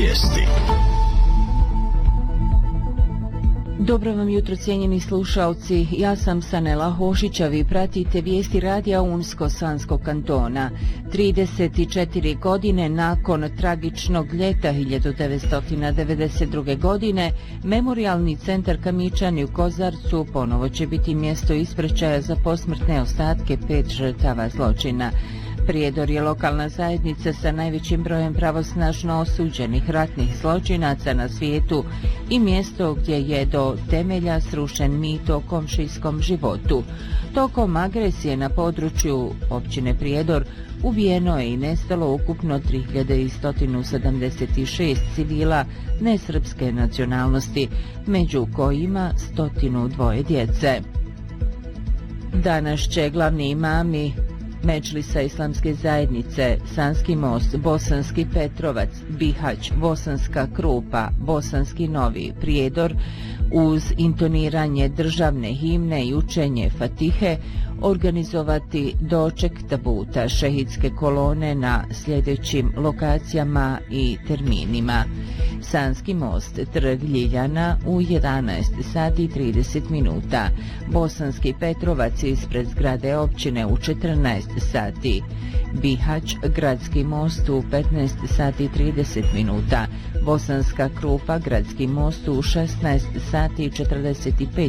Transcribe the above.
vijesti. Dobro vam jutro, cijenjeni slušalci. Ja sam Sanela Hošić, a vi pratite vijesti radija Unsko-Sanskog kantona. 34 godine nakon tragičnog ljeta 1992. godine, Memorijalni centar Kamičani u Kozarcu ponovo će biti mjesto ispraćaja za posmrtne ostatke 5 žrtava zločina. Prijedor je lokalna zajednica sa najvećim brojem pravosnažno osuđenih ratnih zločinaca na svijetu i mjesto gdje je do temelja srušen mit o komšijskom životu. Tokom agresije na području općine Prijedor ubijeno je i nestalo ukupno 3176 civila nesrpske nacionalnosti, među kojima 102 djece. Danas će glavni imami Medžlisa Islamske zajednice, Sanski most, Bosanski Petrovac, Bihać, Bosanska Krupa, Bosanski Novi Prijedor uz intoniranje državne himne i učenje Fatihe organizovati doček tabuta šehidske kolone na sljedećim lokacijama i terminima. Sanski most, Trg Ljiljana u 11 sati i 30 minuta, Bosanski Petrovac ispred zgrade općine u 14 sati, Bihać, Gradski most u 15 sati i 30 minuta, Bosanska Krupa, Gradski most u 16 sati i 45